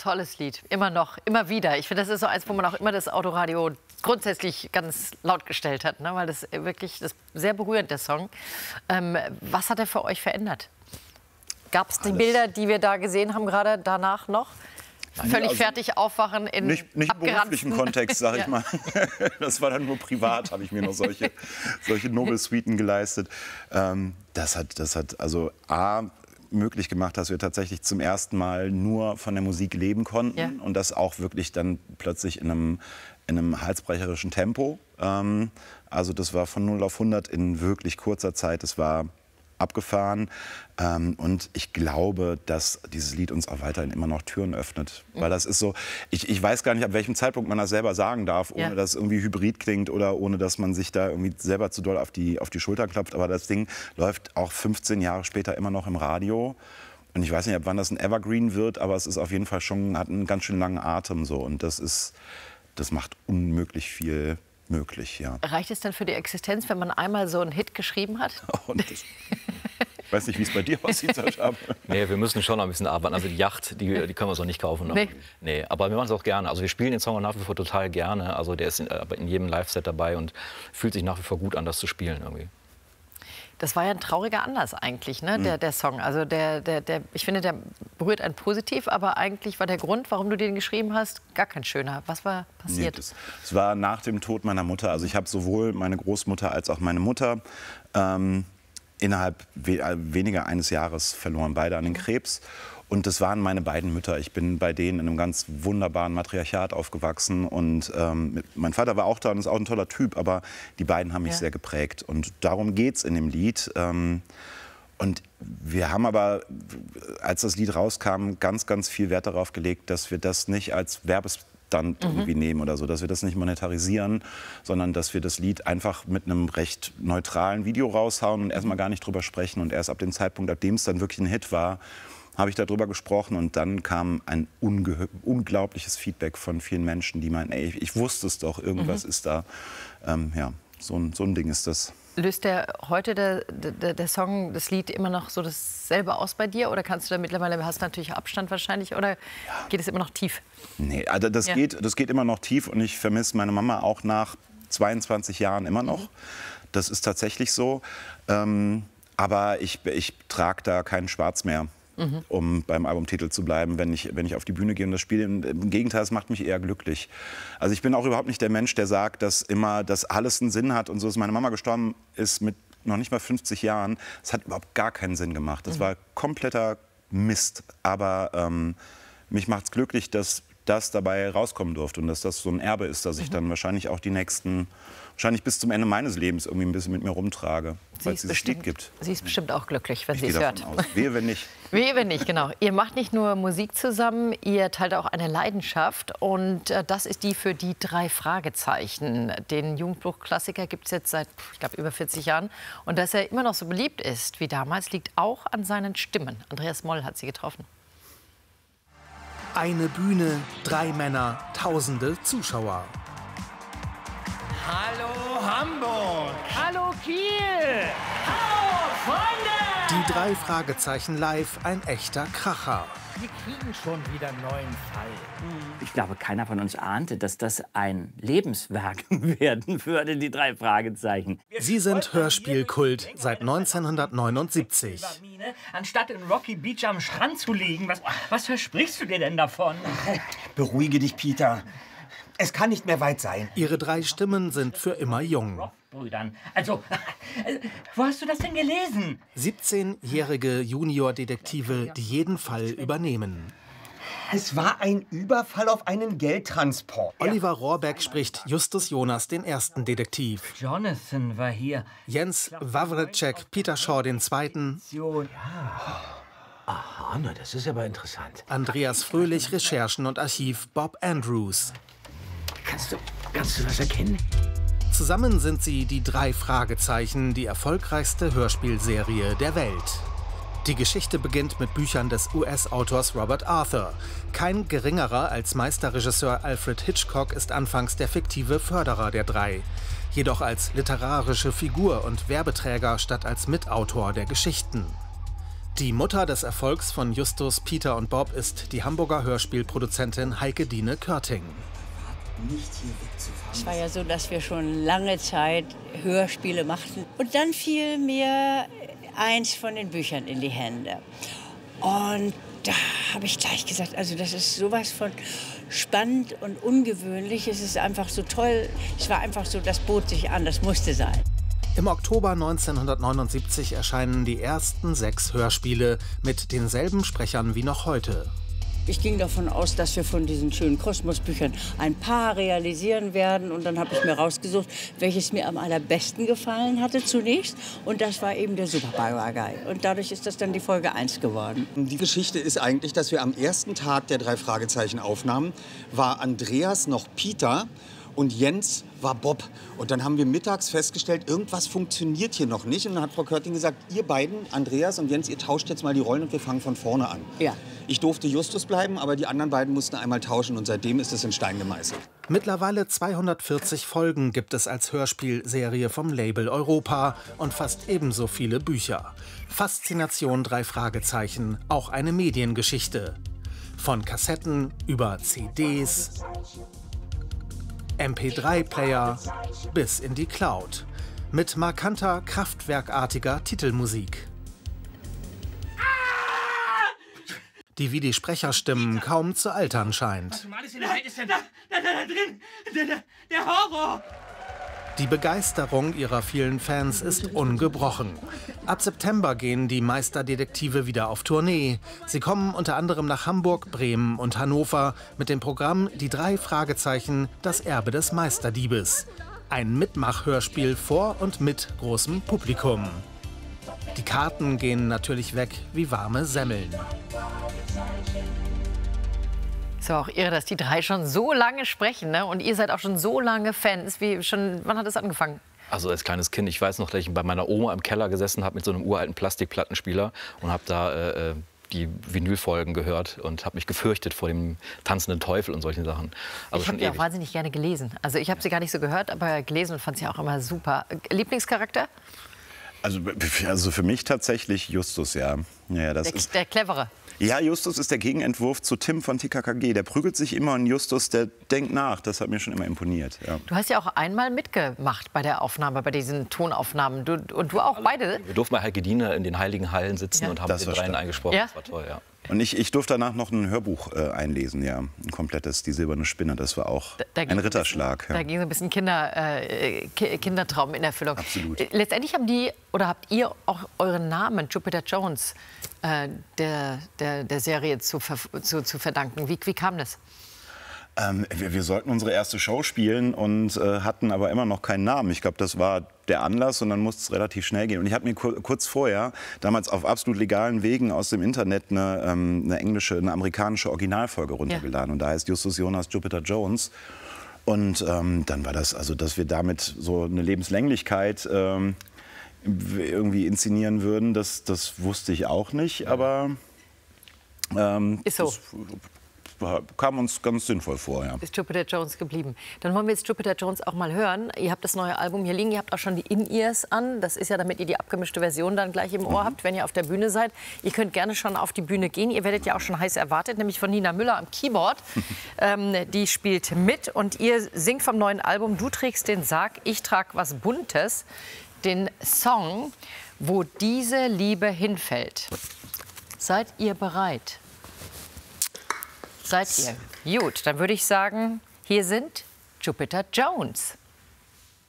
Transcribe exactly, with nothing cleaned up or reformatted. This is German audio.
Tolles Lied, immer noch, immer wieder. Ich finde, das ist so eins, wo man auch immer das Autoradio grundsätzlich ganz laut gestellt hat, ne? Weil das wirklich, das ist sehr berührend, der Song. Ähm, was hat er für euch verändert? Gab es die Alles. Bilder, die wir da gesehen haben, gerade danach noch? Nein, Völlig also fertig aufwachen in Nicht, nicht im beruflichen Kontext, sage ich Ja. mal. Das war dann nur privat, habe ich mir noch solche, solche Nobelsuiten geleistet. Ähm, das hat, das hat also A, möglich gemacht, dass wir tatsächlich zum ersten Mal nur von der Musik leben konnten. Ja. Und das auch wirklich dann plötzlich in einem, in einem halsbrecherischen Tempo. Ähm, also das war von null auf hundert in wirklich kurzer Zeit. Das war abgefahren. Ähm, und ich glaube, dass dieses Lied uns auch weiterhin immer noch Türen öffnet. Weil das ist so, ich, ich weiß gar nicht, ab welchem Zeitpunkt man das selber sagen darf, ohne Ja. dass es irgendwie hybrid klingt oder ohne dass man sich da irgendwie selber zu doll auf die, auf die Schulter klopft. Aber das Ding läuft auch fünfzehn Jahre später immer noch im Radio. Und ich weiß nicht, ab wann das ein Evergreen wird, aber es ist auf jeden Fall schon, hat einen ganz schön langen Atem so. Und das ist, das macht unmöglich viel möglich, ja. Reicht es denn für die Existenz, wenn man einmal so einen Hit geschrieben hat? Und das, ich weiß nicht, wie es bei dir aussieht, Sascha. Nee, wir müssen schon noch ein bisschen arbeiten. Also die Yacht, die, die können wir uns noch nicht kaufen. Nee. Nee, aber wir machen es auch gerne. Also wir spielen den Song auch nach wie vor total gerne. Also der ist in, in jedem Live-Set dabei und fühlt sich nach wie vor gut an, das zu spielen irgendwie. Das war ja ein trauriger Anlass eigentlich, ne, der, der Song. Also der, der, der, ich finde, der berührt einen positiv, aber eigentlich war der Grund, warum du den geschrieben hast, gar kein schöner. Was war Nee, passiert? das, das war nach dem Tod meiner Mutter. Also ich habe sowohl meine Großmutter als auch meine Mutter ähm, innerhalb we weniger eines Jahres verloren, beide an den Krebs. Und das waren meine beiden Mütter. Ich bin bei denen in einem ganz wunderbaren Matriarchat aufgewachsen. Und ähm, mein Vater war auch da und ist auch ein toller Typ. Aber die beiden haben mich Ja. sehr geprägt. Und darum geht's in dem Lied. Ähm, und wir haben aber, als das Lied rauskam, ganz, ganz viel Wert darauf gelegt, dass wir das nicht als Werbestunt irgendwie nehmen oder so, dass wir das nicht monetarisieren, sondern dass wir das Lied einfach mit einem recht neutralen Video raushauen und erstmal gar nicht drüber sprechen. Und erst ab dem Zeitpunkt, ab dem es dann wirklich ein Hit war, habe ich darüber gesprochen und dann kam ein unglaubliches Feedback von vielen Menschen, die meinen, ey, ich wusste es doch, irgendwas ist da. Ähm, ja, so ein, so ein Ding ist das. Löst der heute der, der, der Song, das Lied immer noch so dasselbe aus bei dir? Oder kannst du da mittlerweile, hast du natürlich Abstand wahrscheinlich, oder geht es immer noch tief? Nee, also das, Ja. geht, das geht immer noch tief und ich vermisse meine Mama auch nach zweiundzwanzig Jahren immer noch. Das ist tatsächlich so. Ähm, aber ich, ich trage da keinen Schwarz mehr. Mhm. Um beim Albumtitel zu bleiben, wenn ich, wenn ich auf die Bühne gehe und das spiele. Im Gegenteil, es macht mich eher glücklich. Also ich bin auch überhaupt nicht der Mensch, der sagt, dass immer das alles einen Sinn hat. Und so ist meine Mama gestorben, ist mit noch nicht mal fünfzig Jahren. Es hat überhaupt gar keinen Sinn gemacht. Das mhm. war kompletter Mist. Aber ähm, mich macht es glücklich, dass das dabei rauskommen durfte und dass das so ein Erbe ist, dass ich dann wahrscheinlich auch die nächsten, wahrscheinlich bis zum Ende meines Lebens irgendwie ein bisschen mit mir rumtrage, weil es dieses Lied gibt. Sie ist bestimmt auch glücklich, wenn Ich sie gehe es hört. davon aus. Wehe, wenn nicht. Wehe, wenn nicht, genau. Ihr macht nicht nur Musik zusammen, ihr teilt auch eine Leidenschaft. Und äh, das ist die für die drei Fragezeichen. Den Jugendbuchklassiker gibt es jetzt seit, ich glaube, über vierzig Jahren. Und dass er immer noch so beliebt ist wie damals, liegt auch an seinen Stimmen. Andreas Moll hat sie getroffen. Eine Bühne, drei Männer, tausende Zuschauer. Hallo Hamburg! Hallo Kiel! Hallo Freunde! Die drei Fragezeichen live, ein echter Kracher. Wir kriegen schon wieder einen neuen Fall. Ich glaube, keiner von uns ahnte, dass das ein Lebenswerk werden würde, die drei Fragezeichen. Sie sind Hörspielkult seit neunzehnhundertneunundsiebzig. Anstatt in Rocky Beach am Strand zu liegen, was, was versprichst du dir denn davon? Beruhige dich, Peter. Es kann nicht mehr weit sein. Ihre drei Stimmen sind für immer jung. Brüdern. Also, wo hast du das denn gelesen? siebzehnjährige Juniordetektive, die jeden Fall übernehmen. Es war ein Überfall auf einen Geldtransport. Oliver Rohrbeck spricht Justus Jonas, den ersten Detektiv. Jonathan war hier. Jens Wawrecek, Peter Shaw, den zweiten. Aha, na, das ist aber interessant. Andreas Fröhlich, Recherchen und Archiv, Bob Andrews. Kannst du, kannst du was erkennen? Zusammen sind sie die drei Fragezeichen, die erfolgreichste Hörspielserie der Welt. Die Geschichte beginnt mit Büchern des U S-Autors Robert Arthur. Kein geringerer als Meisterregisseur Alfred Hitchcock ist anfangs der fiktive Förderer der drei. Jedoch als literarische Figur und Werbeträger statt als Mitautor der Geschichten. Die Mutter des Erfolgs von Justus, Peter und Bob ist die Hamburger Hörspielproduzentin Heike Dine Körting. Es war ja so, dass wir schon lange Zeit Hörspiele machten. Und dann fiel mir eins von den Büchern in die Hände. Und da habe ich gleich gesagt, also das ist sowas von spannend und ungewöhnlich. Es ist einfach so toll. Es war einfach so, das bot sich an, das musste sein. Im Oktober neunzehnhundertneunundsiebzig erscheinen die ersten sechs Hörspiele mit denselben Sprechern wie noch heute. Ich ging davon aus, dass wir von diesen schönen Kosmos-Büchern ein paar realisieren werden. Und dann habe ich mir rausgesucht, welches mir am allerbesten gefallen hatte zunächst. Und das war eben der Super Papagei. Und dadurch ist das dann die Folge eins geworden. Die Geschichte ist eigentlich, dass wir am ersten Tag der drei Fragezeichen aufnahmen, war Andreas noch Peter und Jens war Bob. Und dann haben wir mittags festgestellt, irgendwas funktioniert hier noch nicht. Und dann hat Frau Körting gesagt, ihr beiden, Andreas und Jens, ihr tauscht jetzt mal die Rollen und wir fangen von vorne an. Ja. Ich durfte Justus bleiben, aber die anderen beiden mussten einmal tauschen und seitdem ist es in Stein gemeißelt. Mittlerweile zweihundertvierzig Folgen gibt es als Hörspielserie vom Label Europa und fast ebenso viele Bücher. Faszination drei Fragezeichen, auch eine Mediengeschichte. Von Kassetten über C Ds, M P drei Player bis in die Cloud. Mit markanter, kraftwerkartiger Titelmusik. Die wie die Sprecherstimmen kaum zu altern scheint. Was normales in der Welt ist denn da, da, da, da drin? Der, der, der Horror! Die Begeisterung ihrer vielen Fans ist ungebrochen. Ab September gehen die Meisterdetektive wieder auf Tournee. Sie kommen unter anderem nach Hamburg, Bremen und Hannover mit dem Programm Die drei Fragezeichen, das Erbe des Meisterdiebes. Ein Mitmach-Hörspiel vor und mit großem Publikum. Die Karten gehen natürlich weg wie warme Semmeln. Ist aber auch irre, dass die drei schon so lange sprechen, ne? Und ihr seid auch schon so lange Fans. Wie schon, wann hat es angefangen? Also als kleines Kind, ich weiß noch, dass ich bei meiner Oma im Keller gesessen habe mit so einem uralten Plastikplattenspieler und habe da äh, die Vinylfolgen gehört und habe mich gefürchtet vor dem tanzenden Teufel und solchen Sachen. Also ich habe die auch wahnsinnig gerne gelesen. Also ich habe sie gar nicht so gehört, aber gelesen und fand sie auch immer super. Lieblingscharakter? Also, also für mich tatsächlich Justus, ja. ja das der, ist der Clevere. Ja, Justus ist der Gegenentwurf zu Tim von T K K G. Der prügelt sich immer und Justus, der denkt nach. Das hat mir schon immer imponiert. Ja. Du hast ja auch einmal mitgemacht bei der Aufnahme, bei diesen Tonaufnahmen. Du, und du auch beide? Wir durften bei Heike Dine in den Heiligen Hallen sitzen ja. und haben das den dreien stark. eingesprochen. Ja? Das war toll, ja. Und ich, ich durfte danach noch ein Hörbuch äh, einlesen, ja. Ein komplettes, Die silberne Spinne. Das war auch da, da ein Ritterschlag. Bisschen, ja. Da ging so ein bisschen Kinder, äh, Kindertraum in Erfüllung. Absolut. Letztendlich haben die, oder habt ihr auch euren Namen, Jupiter Jones, äh, der, der, der Serie zu, zu, zu verdanken. Wie, wie kam das? Ähm, wir, wir sollten unsere erste Show spielen und äh, hatten aber immer noch keinen Namen. Ich glaube, das war der Anlass und dann musste es relativ schnell gehen. Und ich habe mir kur kurz vorher, damals auf absolut legalen Wegen aus dem Internet, eine, ähm, eine englische, eine amerikanische Originalfolge runtergeladen. Ja. Und da heißt Justus Jonas Jupiter Jones. Und ähm, dann war das, also, dass wir damit so eine Lebenslänglichkeit ähm, irgendwie inszenieren würden, das, das wusste ich auch nicht. Aber ähm, ist so. Das, kam uns ganz sinnvoll vor, ja. Ist Jupiter Jones geblieben. Dann wollen wir jetzt Jupiter Jones auch mal hören. Ihr habt das neue Album hier liegen, ihr habt auch schon die In-Ears an. Das ist ja, damit ihr die abgemischte Version dann gleich im Ohr mhm. habt, wenn ihr auf der Bühne seid. Ihr könnt gerne schon auf die Bühne gehen. Ihr werdet ja auch schon heiß erwartet, nämlich von Nina Müller am Keyboard. ähm, die spielt mit und ihr singt vom neuen Album Du trägst den Sarg, ich trag was Buntes. Den Song, wo diese Liebe hinfällt. Seid ihr bereit? Seid ihr? Gut, dann würde ich sagen, hier sind Jupiter Jones.